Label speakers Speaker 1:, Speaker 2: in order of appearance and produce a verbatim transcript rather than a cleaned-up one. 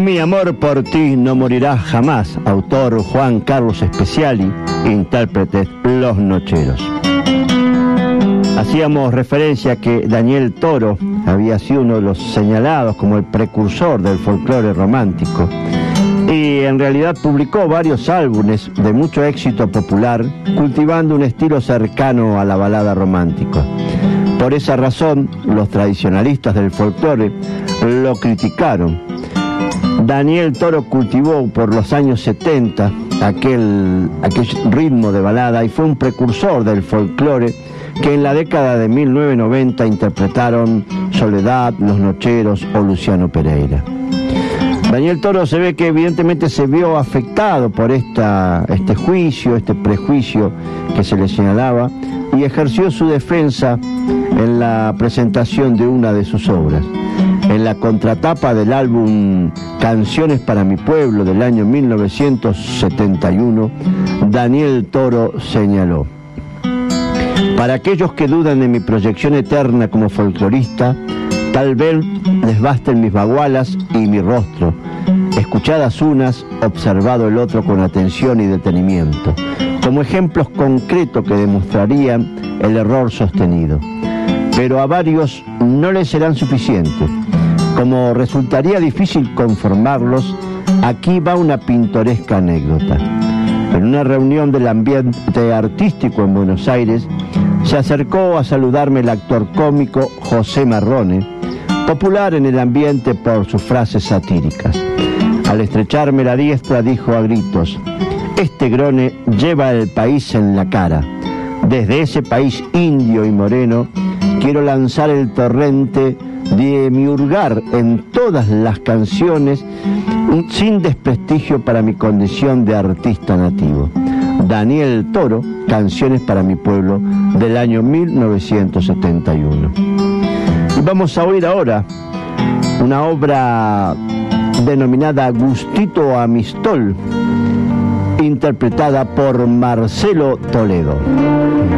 Speaker 1: Mi amor por ti no morirá jamás. Autor Juan Carlos Speciali, intérprete Los Nocheros. Hacíamos referencia a que Daniel Toro había sido uno de los señalados como el precursor del folclore romántico y en realidad publicó varios álbumes de mucho éxito popular, cultivando un estilo cercano a la balada romántica. Por esa razón, los tradicionalistas del folclore lo criticaron. Daniel Toro cultivó por los años setenta aquel, aquel ritmo de balada y fue un precursor del folclore que en la década de mil novecientos noventa interpretaron Soledad, Los Nocheros o Luciano Pereira. Daniel Toro se ve que evidentemente se vio afectado por esta, este juicio, este prejuicio que se le señalaba, y ejerció su defensa en la presentación de una de sus obras. En la contratapa del álbum Canciones para mi pueblo del año mil novecientos setenta y uno, Daniel Toro señaló: para aquellos que dudan de mi proyección eterna como folclorista, tal vez les basten mis bagualas y mi rostro, escuchadas unas, observado el otro con atención y detenimiento, como ejemplos concretos que demostrarían el error sostenido. Pero a varios no les serán suficientes. Como resultaría difícil conformarlos, aquí va una pintoresca anécdota. En una reunión del ambiente artístico en Buenos Aires, se acercó a saludarme el actor cómico José Marrone, popular en el ambiente por sus frases satíricas. Al estrecharme la diestra dijo a gritos: este grone lleva el país en la cara. Desde ese país indio y moreno quiero lanzar el torrente de mi hurgar en todas las canciones, sin desprestigio para mi condición de artista nativo. Daniel Toro, Canciones para mi pueblo, del año mil novecientos setenta y uno. Y vamos a oír ahora una obra denominada Gustito Amistol, interpretada por Marcelo Toledo.